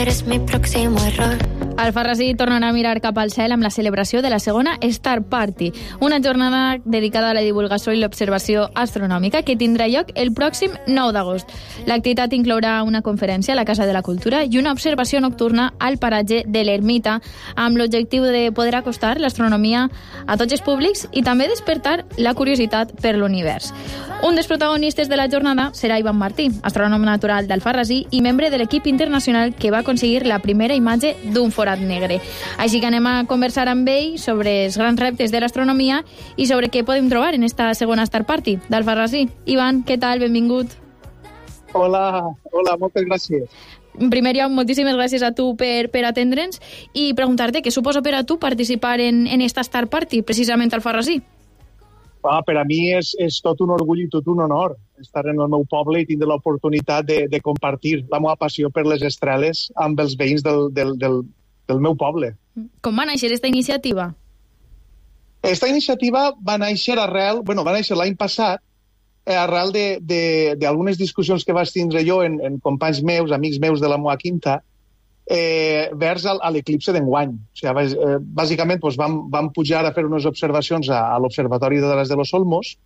eres mi próximo error. Alfarrasí tornarà a mirar cap al cel amb la celebració de la segona Star Party, una jornada dedicada a la divulgació i l'observació astronòmica que tindrà lloc el pròxim 9 d'agost. L'activitat inclourà una conferència a la Casa de la Cultura i una observació nocturna al paratge de l'Ermita, amb l'objectiu de poder acostar l'astronomia a tots els públics i també despertar la curiositat per l'univers. Un dels protagonistes de la jornada serà Ivan Martí, astrònom natural d'Alfarrasí i membre de l'equip internacional que va aconseguir la primera imatge d'un forat negre. Així que anem a conversar amb ell sobre els grans reptes de l'astronomia i sobre què podem trobar en esta segona Star Party d'Alfarrasí. Ivan, què tal? Benvingut. Hola, moltes gràcies. Primer lloc, moltíssimes gràcies a tu per atendre'ns i preguntar-te què suposa per a tu participar en esta Star Party, precisament al Alfarrasí. Per a mi és tot un orgull i tot un honor estar en el meu poble i tindre l'oportunitat de compartir la meva passió per les estreles amb els veïns del meu poble. Com va néixer aquesta iniciativa? Aquesta iniciativa va néixer l'any passat, arrel d'algunes discussions que vaig tindre jo en companys meus, amics meus de la meva quinta, vers a l'eclipse d'enguany. O sigui, bàsicament vam pujar a fer unes observacions a l'Observatori de Dallas de los Olmos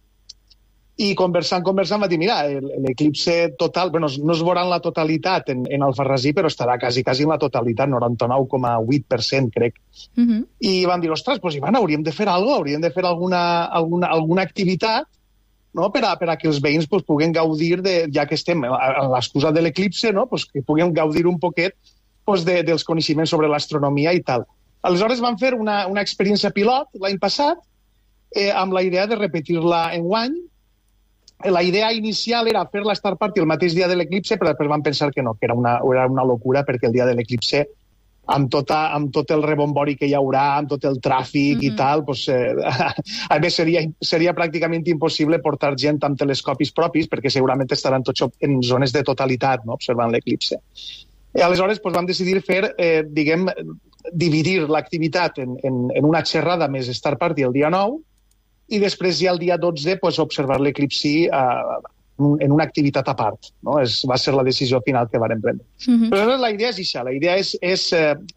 i conversant va dir, mira, l'eclipse total, no es veurà en la totalitat en Alfarrasí, però estarà quasi en la totalitat, 99,8%, crec. I van dir, ostres, doncs Ivan, hauríem de fer alguna cosa, hauríem de fer alguna activitat, no? per a que els veïns puguen gaudir, ja que estem a l'excusa de l'eclipse, no? Que puguem gaudir un poquet dels coneixements sobre l'astronomia i tal. Aleshores vam fer una experiència pilot l'any passat amb la idea de repetir-la enguany. La idea inicial era fer la Star Party el mateix dia de l'eclipse, però després vam pensar que no, que era una locura, perquè el dia de l'eclipse, amb tot el rebombori que hi haurà, amb tot el tràfic i tal, a més seria pràcticament impossible portar gent amb telescopis propis, perquè segurament estaran tots en zones de totalitat, no?, observant l'eclipse. I aleshores vam decidir dividir l'activitat en una xerrada més Star Party el dia 9 i després ja el dia 12 observar l'eclipsi en una activitat a part. No? Va ser la decisió final que vam prendre. Però la idea és això. La idea és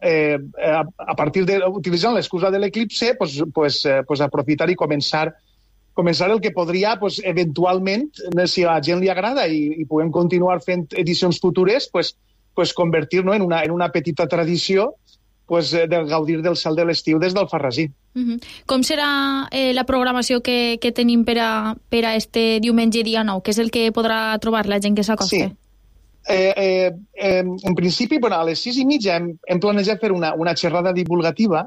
a partir utilitzant l'excusa de l'eclipse, aprofitar i començar el que podria, eventualment, si a la gent li agrada i podem continuar fent edicions futures, convertir en una petita tradició de gaudir del cel de l'estiu des d'Alfarrasí. Com serà la programació que tenim per a este diumenge dia 9? Què és el que podrà trobar la gent que s'acosti? Sí. En principi, a les 6:30 hem planejat fer una xerrada divulgativa.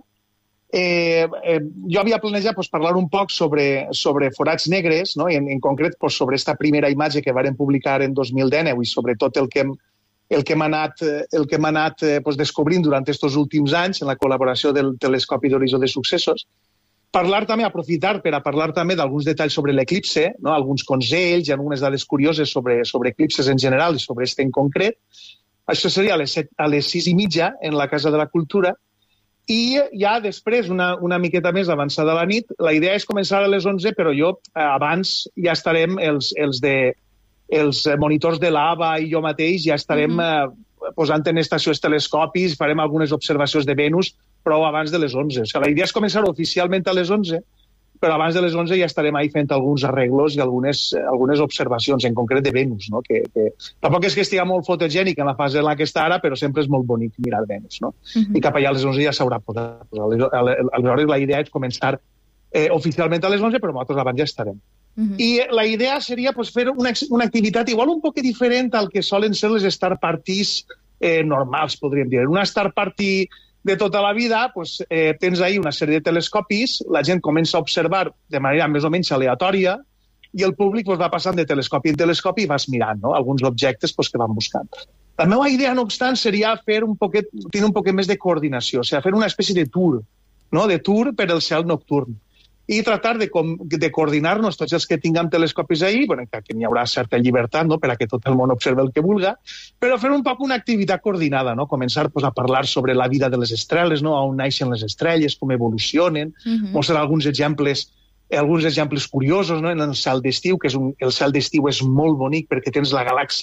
Jo havia planejat parlar un poc sobre forats negres, no? I en concret sobre aquesta primera imatge que vàrem publicar en 2019 i sobretot el que hem anat descobrint durant aquests últims anys en la col·laboració del Telescopi d'Horitzó de Successos. Aprofitar per a parlar també d'alguns detalls sobre l'eclipse, no? Alguns consells i algunes dades curioses sobre eclipses en general i sobre este en concret. Això seria a les 6:30 en la Casa de la Cultura. I ja després, una miqueta més avançada a la nit, la idea és començar a les 11, però abans ja estarem els monitors de l'AVA i jo mateix ja estarem posant en estacions telescopis, farem algunes observacions de Venus, però abans de les 11. O sigui, la idea és començar oficialment a les 11, però abans de les 11 ja estarem ahí fent alguns arreglos i algunes observacions, en concret de Venus, no? Que tampoc és que estigui molt fotogènic en la fase en la que està ara, però sempre és molt bonic mirar Venus, no? I cap allà a les 11 ja s'haurà posat. Aleshores la idea és començar oficialment a les 11, però nosaltres abans ja estarem. I la idea seria fer una activitat igual un poc diferent al que solen ser les Star Parties normals, podríem dir. Una Star Party de tota la vida, tens ahí una sèrie de telescopis, la gent comença a observar de manera més o menys aleatòria i el públic va passant de telescopi en telescopi i vas mirant, no?, alguns objectes que van buscant. La meva idea, no obstant, seria tenir un poquet més de coordinació, o sigui, fer una espècie de tour, no?, de tour per el cel nocturn. I tratar de coordinar-nos tots els que tinguem telescopis ahí, que n'hi haurà certa llibertat, no?, per a que tot el món observi el que vulga, però fer un poc una activitat coordinada, no?, començar a parlar sobre la vida de les estrelles, no?, on naixen les estrelles, com evolucionen, mostrar alguns exemples curiosos, no?, en el cel d'estiu, que el cel d'estiu és molt bonic perquè tens la galàxia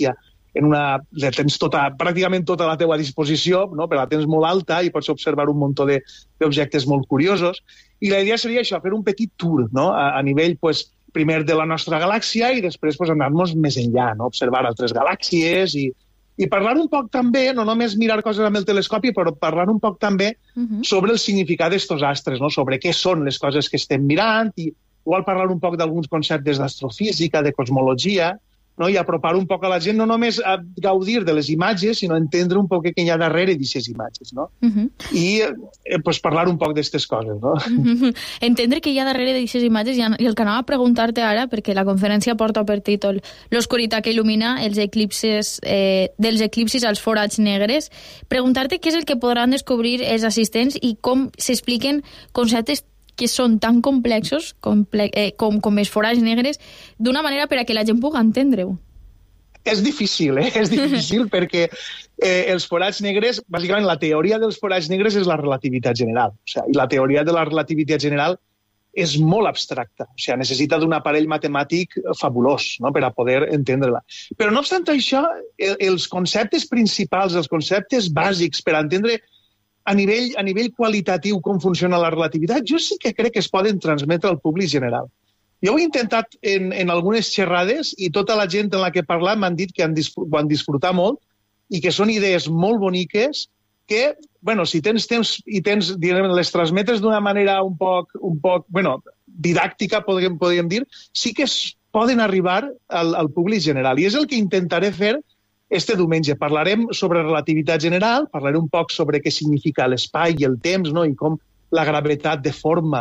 tens pràcticament tota a la teva disposició, no? Però la tens molt alta i pots observar un munt d'objectes molt curiosos. I la idea seria això, fer un petit tour, no? A nivell, primer de la nostra galàxia i després anar-nos més enllà, no? Observar altres galàxies i parlar un poc també, no només mirar coses amb el telescopi, però parlar un poc també sobre el significat d'estos astres, no? Sobre què són les coses que estem mirant i igual parlar un poc d'alguns conceptes d'astrofísica, de cosmologia, no? I apropar un poc a la gent, no només a gaudir de les imatges, sinó entendre un poc què hi ha darrere d'aquestes imatges, no? I parlar un poc d'aquestes coses, no? Entendre què hi ha darrere d'aquestes imatges, i el que anava a preguntar-te ara, perquè la conferència porta per títol l'oscuritat que il·lumina els eclipsis, dels eclipsis als forats negres, preguntar-te què és el que podran descobrir els assistents i com s'expliquen conceptes que són tan complexos com els forats negres, d'una manera per a que la gent pugui entendre-ho. És difícil, És difícil perquè els forats negres, bàsicament la teoria dels forats negres és la relativitat general. I la teoria de la relativitat general és molt abstracta. Necessita d'un aparell matemàtic fabulós, no? Per a poder entendre-la. Però no obstant això, els conceptes principals, els conceptes bàsics per a entendre a nivell qualitatiu com funciona la relativitat, jo sí que crec que es poden transmetre al públic general. Jo ho he intentat en algunes xerrades i tota la gent en la que he parlat m'han dit que ho han disfrutat molt i que són idees molt boniques que, si tens temps i les transmetes d'una manera un poc didàctica, podríem dir, sí que es poden arribar al públic general. I és el que intentaré fer este diumenge. Parlarem sobre relativitat general, parlaré un poc sobre què significa l'espai i el temps, no? I com la gravetat deforma,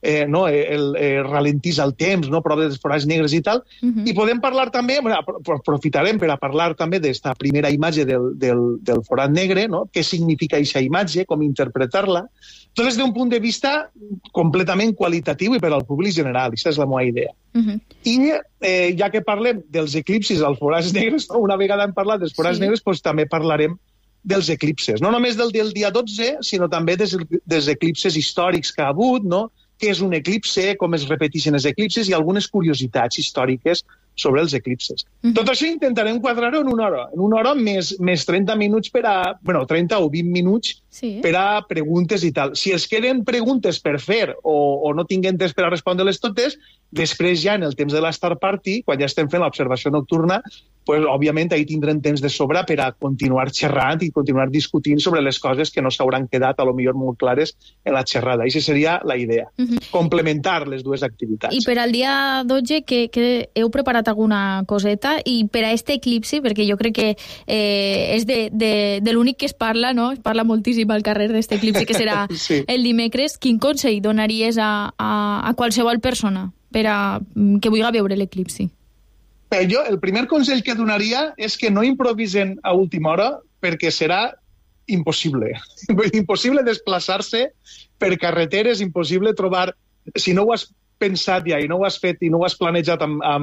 ralentís el temps, no? Prova dels forats negres i tal. I podem parlar també, aprofitarem per a parlar també d'esta primera imatge del forat negre, no? Què significa aquesta imatge, com interpretar-la. Tot des d'un punt de vista completament qualitatiu i per al públic general. Aquesta és la meva idea. I ja que parlem dels eclipsis als forats negres, una vegada hem parlat dels forats negres, també parlarem dels eclipses. No només del dia 12, sinó també dels eclipses històrics que ha hagut, no? Què és un eclipse, com es repeteixen els eclipses i algunes curiositats històriques sobre els eclipses. Tot això intentarem quadrar-ho en una hora. En una hora més 30 minuts 30 o 20 minuts per a preguntes i tal. Si es queden preguntes per fer o no tinguem temps per a respondre-les totes, després ja en el temps de l'Star Party, quan ja estem fent l'observació nocturna, òbviament ahir tindrem temps de sobra per a continuar xerrant i continuar discutint sobre les coses que no s'hauran quedat a lo millor molt clares en la xerrada. Aquesta seria la idea, complementar les dues activitats. I per al dia 12, que heu preparat alguna coseta? I per a este eclipsi, perquè jo crec que és de l'únic que es parla, no? Es parla moltíssim al carrer d'este eclipsi, que serà el dimecres. Quin consell donaries a qualsevol persona per a que vulgui veure l'eclipsi? Jo, el primer consell que donaria és que no improvisen a última hora perquè serà impossible. Impossible desplaçar-se per carreteres, impossible trobar... Si no ho has pensat ja i no ho has fet i no ho has planejat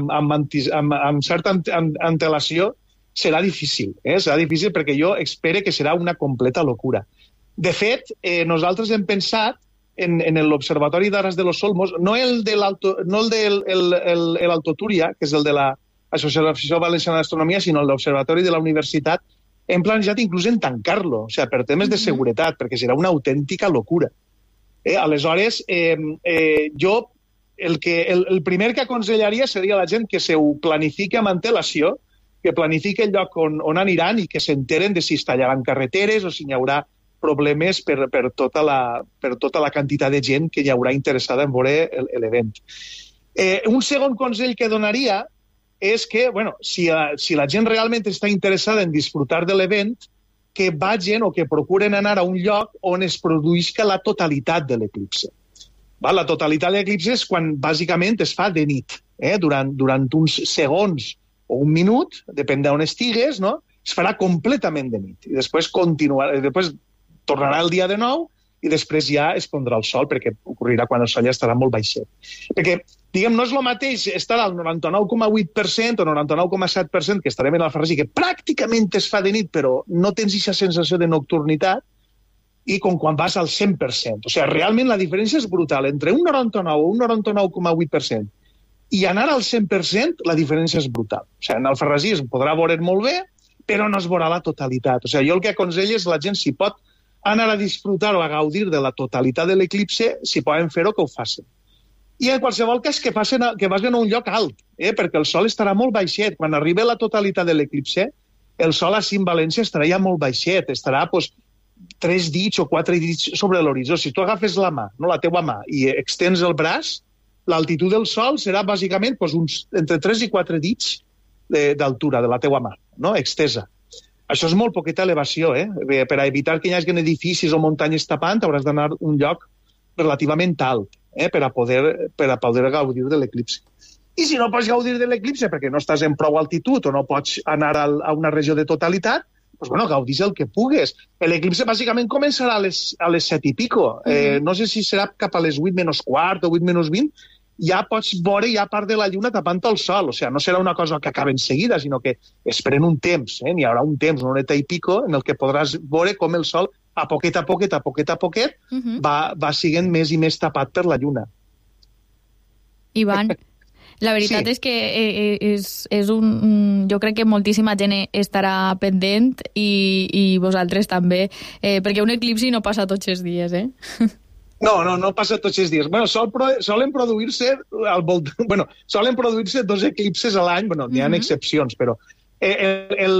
amb certa antelació, serà difícil. Serà difícil perquè jo espero que serà una completa locura. De fet, nosaltres hem pensat en l'Observatori d'Aras de los Olmos, no el de l'Alto Túria, que és el de l'Associació Valenciana d'Astronomia, sinó l'Observatori de la Universitat, hem planejat inclús en tancar-lo, per temes de seguretat, perquè serà una autèntica locura. Aleshores, jo el primer que aconsellaria seria a la gent que se ho planifiqui amb antelació, que planifiqui el lloc on aniran i que s'enteren de si es tallaran carreteres o si hi haurà problemes per tota la quantitat de gent que hi haurà interessada en veure l'event. Un segon consell que donaria és que, si la gent realment està interessada en disfrutar de l'event, que vagin o que procuren anar a un lloc on es produïsca la totalitat de l'eclipse. La totalitat de l'eclipse és quan bàsicament es fa de nit. Durant uns segons o un minut, depèn d'on estigues, no? Es farà completament de nit. I després tornarà el dia de nou i després ja es pondrà el sol, perquè ocorrirà quan el sol ja estarà molt baixet. Perquè, no és el mateix estar al 99,8% o 99,7% que estarem en l'alfarrasí, que pràcticament es fa de nit, però no tens aquesta sensació de nocturnitat, i com quan vas al 100%. Realment la diferència és brutal. Entre un 99 o un 99,8% i anar al 100%, la diferència és brutal. En l'alfarrasí es podrà veure molt bé, però no es veurà la totalitat. O sigui, jo el que aconsello és la gent, si pot anar a disfrutar o a gaudir de la totalitat de l'eclipse, si poden fer-ho, que ho facin. I en qualsevol cas que vagin a un lloc alt, perquè el sol estarà molt baixet. Quan arribi la totalitat de l'eclipse, el sol així en València estarà ja molt baixet, estarà 3 dits o 4 dits sobre l'horitzó. Si tu agafes la mà, la teua mà, i extens el braç, l'altitud del sol serà bàsicament uns entre 3 i 4 dits d'altura de la teua mà, extesa. Això és molt poqueta elevació, Per a evitar que hi hagi edificis o muntanyes tapant, hauràs d'anar a un lloc relativament alt, per a poder gaudir de l'eclipse. I si no pots gaudir de l'eclipse perquè no estàs en prou altitud o no pots anar a una regió de totalitat, gaudis el que pugues. L'eclipse bàsicament començarà a les 7 i pico. No sé si serà cap a les 8 menys quart o 8 menys 20, ja pots veure ja part de la lluna tapant el sol. O sigui, no serà una cosa que acabi en seguida, sinó que esperen un temps. N'hi haurà un temps, una horeta i pico, en el que podràs veure com el sol, a poquet, va siguent més i més tapat per la lluna. Ivan, la veritat és que jo crec que moltíssima gent estarà pendent i vosaltres també, perquè un eclipsi no passa tots els dies, No passa tots els dies. Solen produir-se 2 eclipses a l'any, n'hi ha excepcions, però